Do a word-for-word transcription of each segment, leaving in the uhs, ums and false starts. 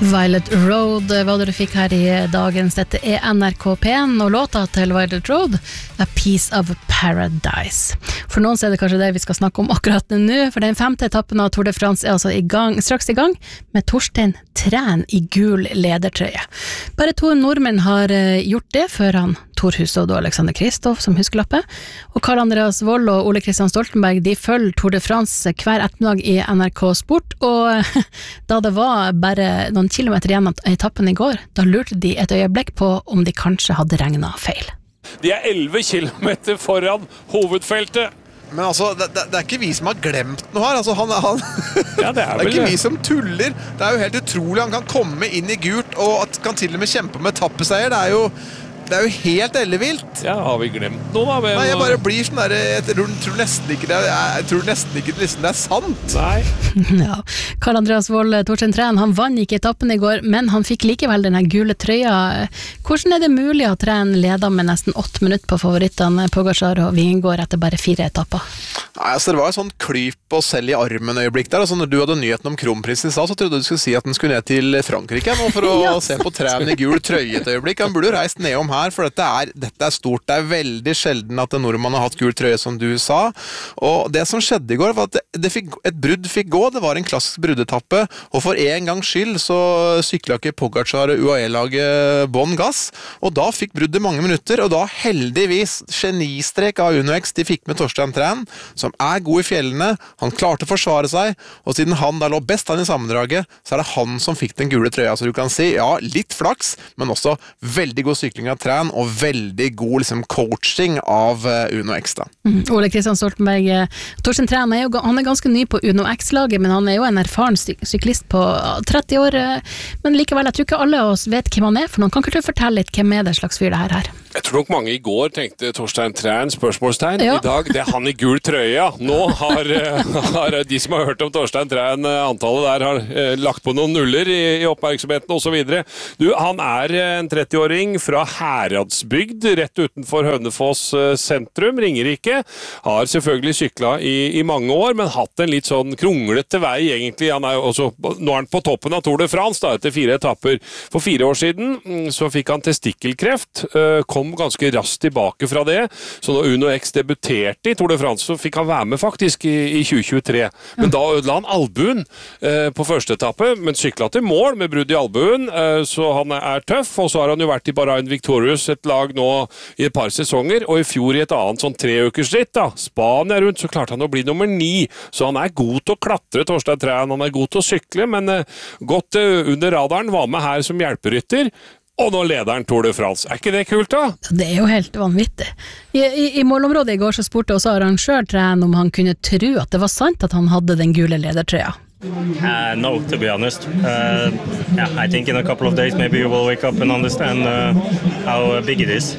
Violet Road var det du fikk her i dagens. Dette er N R K P en, og låta til Violet Road A Piece of Paradise. For noen så er det kanskje det vi skal snakke om akkurat nå, for den femte etappen av Tour de France er altså i gang, straks i gang med Torstein Træn i gul ledertrøye. Bare to nordmenn har gjort det før han, Thor Hushovd og Alexander Kristoff som huskelappe, og Karl Andreas Wold og Ole Kristian Stoltenberg de følger Tour de France hver ettermiddag i N R K Sport, og da det var bare noen kilometer igjen av etappen i går, da lurte de et øyeblikk på om de kanskje hadde regnet feil. De er elleve kilometer foran hovedfeltet. Men altså, det, det, det er ikke vi som har glemt noe her. Altså, han, han, ja, det, er det er ikke vi som tuller. Det er jo helt utrolig. Han kan komme inn i gult, og at kan til og med kjempe med tappeseier. Det er jo, det er jo helt ellevilt. Ja, har vi glemt noe da? Men... Nei, jeg bare blir sånn der, jeg tror, tror nesten ikke det er, jeg tror nesten ikke liksom det er sant. Nei. Ja, Karl Andreas Wold, Torstein Træn, han vann ikke etappen i går, men han fikk likevel denne gule trøya. Hvordan er det mulig at Træn leder med nesten åtte minutter på favorittene Pogačar og Vingegaard etter bare fire etapper? Nei, altså det var en sånn klyp og selv i armen øyeblikk der. Altså når du hadde nyheten om kronprinsen i stad, så trodde du skulle si at den skulle ned til Frankrike nå for å ja. se på Træn i gul trøye et øyeblikk. Han burde jo reist nedom her, for dette er, dette er stort. Det er veldig sjelden at en nordmann har hatt gul trøye, som du sa. Og det som skjedde i går var at det, det fikk, et brudd fikk gå. Det var en klassisk bruddetappe, og for en gangs skyld så sykla ikke Pogačar U A E-laget bånn gass, og da fikk bruddet mange minutter, og da heldigvis genistrek av Uno X de fikk med Torstein Træn, som er god i fjellene. Han klarte å forsvare seg, og siden han da lå best han i sammendraget, så er det han som fikk den gule trøya. Så du kan si, ja, litt flaks, men også veldig god sykling av Træn, og veldig god liksom, coaching av uh, Uno X da. Mm. Ole Kristian Stoltenberg, Torstein Træn er jo han er ganske ny på Uno X-laget, men han er jo en erfaren syklist på tretti år, men likevel, jeg tror ikke alle av oss vet hvem han er, for noen kan ikke du fortelle litt hvem er det slags fyr det her her? Jeg tror nok mange i går tenkte Torstein Træn, spørsmålstegn. Ja. I dag, det er han i gul trøye. Nå har, har de som har hørt om Torstein Træn, antallet der har eh, lagt på noen nuller i, i oppmerksomheten og så videre. Du, han er en tretti-åring fra Heradsbygd, rett utenfor Hønefoss sentrum, Ringerike. Har selvfølgelig sykla i, i mange år, men hatt en litt sånn kronglete vei egentlig. Han er jo også, nå er han på toppen av Tour de France da, etter fire etapper. For fire år siden så fikk han testikkelkreft, kom ganske raskt tilbake fra det, så når Uno X debuterte i Tour de France, så fikk han være med faktisk i, i tjue tjuetre. Men da ødela han albuen eh, på første etappe, men sykla til mål med brudd i albuen, eh, så han er tøff, og så har han jo vært i Bahrain Victorious, et lag nå i et par sesonger, og i fjor i et annet sånn treukersritt da, Spania rundt, så klarte han å bli nummer ni, så han er god til å klatre, Torstein Træn, han er god til å sykle, men eh, godt eh, under radaren, var med her som hjelperytter, og nå leder han Tour de France. Er ikke det kult da? Det er jo helt vanvittig. I, i, i målområdet i går så spurte også arrangør Træn om han kunne tro at det var sant at han hadde den gule ledertrøya. Uh, no, to be honest. Uh, yeah, I think in a couple of days maybe you will wake up and understand uh, how big it is.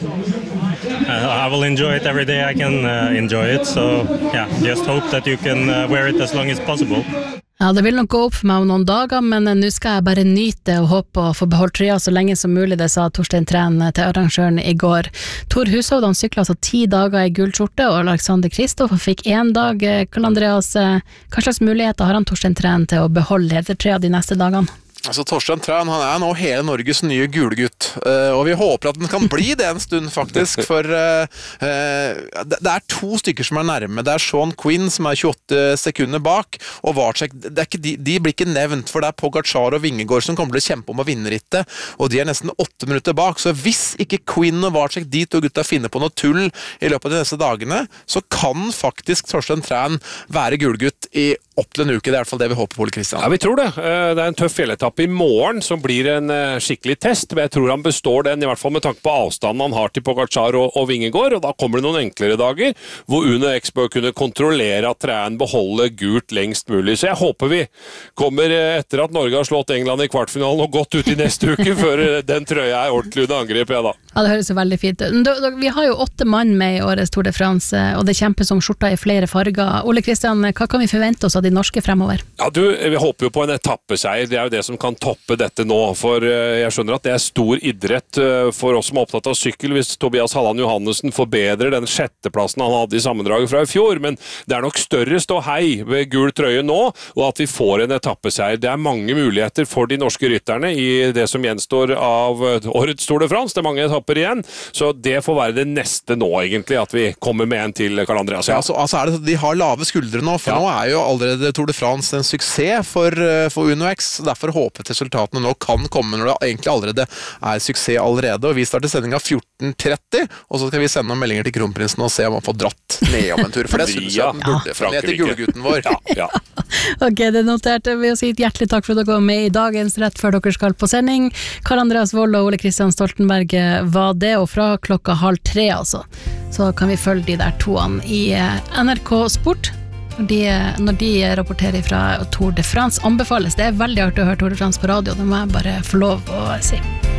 Uh, I will enjoy it every day I can uh, enjoy it, so yeah, just hope that you can uh, wear it as long as possible. Ja, det vil nok gå opp for meg om noen dager, men nå skal jeg bare nyte og håpe å få beholdt trøya så lenge som mulig, det sa Torstein Træn til arrangøren i går. Thor Hushovd, han syklet altså ti dager i gul skjorte, og Alexander Kristoff fikk en dag. Karl Andreas, hva slags muligheter har han Torstein Træn til å beholde ledertrøya de neste dagene? Altså Torstein Træn, han er nå hele Norges nye gulgutt, uh, og vi håper at den kan bli det en stund faktisk, for uh, uh, det, det er to stykker som er nærme. Det er Sean Quinn som er tjueåtte sekunder bak, og Vácek, det er ikke de, de blir ikke nevnt, for det er Pogačar og Vingegaard som kommer til å kjempe om å vinne rittet, og de er nesten åtte minutter bak, så hvis ikke Quinn og Vácek, de to gutta finner på noe tull i løpet av de neste dagene, så kan faktisk Torstein Træn være gulgutt i opp til en uke, det er i hvert fall det vi håper på, Ole Kristian. Ja, vi tror det. Det er en tøff fjelletappe i morgen som blir en skikkelig test, men jeg tror han består den, i hvert fall med tanke på avstanden han har til Pogačar og, og Vingegaard, og da kommer det noen enklere dager, hvor Uno X bør kunne kontrollere at Træn beholder gult lengst mulig. Så jeg håper vi kommer etter at Norge har slått England i kvartfinalen og gått ut i neste uke, før den trøya er ordentlig under angrep, ja da. Ja, det høres jo veldig fint ut. Vi har jo åtte mann med i årets Tour de France, og det kjempes om skjorta i flere farger. Ole Kristian, hva kan vi forvente oss av de norske fremover? Ja, du, vi håper jo på en etappeseier. Det er jo det som kan toppe dette nå. For jeg skjønner at det er stor idrett for oss som er opptatt av sykkel hvis Tobias Halland Johannessen forbedrer den sjetteplassen han hadde i sammendraget fra i fjor. Men det er nok større ståhei ved gul trøye nå, og at vi får en etappeseier. Det er mange muligheter for de norske rytterne i det som gjenstår av årets Tour de France. Det er mange etapper igjen, så det får være det neste nå egentlig, at vi kommer med en til Karl Andreas. Ja, altså, altså er det, de har lave skuldre nå, for ja. Nå er jo allerede Tour de France en suksess for, for Uno X, derfor håper resultatene nå kan komme når det egentlig allerede er suksess allerede, og vi starter sendingen fjorten tretti, og så skal vi sende noen meldinger til kronprinsen og se om han får dratt ned om en tur, for det synes jeg han burde, for han heter gullgutten vår. Ja, ja. Ok, det noterte vi å si et hjertelig takk for at dere var med i dagens rett før dere skal på sending. Karl Andreas Wold og Ole Kristian Stoltenberg var det, og fra klokka halv tre altså, så kan vi følge de der toene i N R K Sport. Når de, når de rapporterer fra Tour de France, anbefales. Det er veldig artig å høre Tour de France på radio, det må jeg bare få lov å si.